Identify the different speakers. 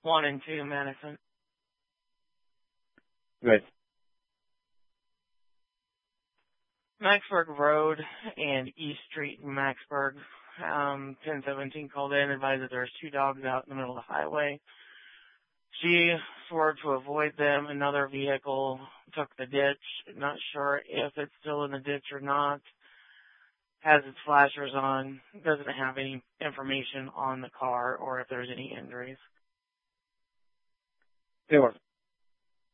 Speaker 1: 1 and 2 Madison.
Speaker 2: Good.
Speaker 1: Maxburg Road and East Street in Maxburg. 1017 called in, advised that there's 2 dogs out in the middle of the highway. She swerved to avoid them. Another vehicle took the ditch. Not sure if it's still in the ditch or not. Has its flashers on. Doesn't have any information on the car or if there's any injuries.
Speaker 2: Sure.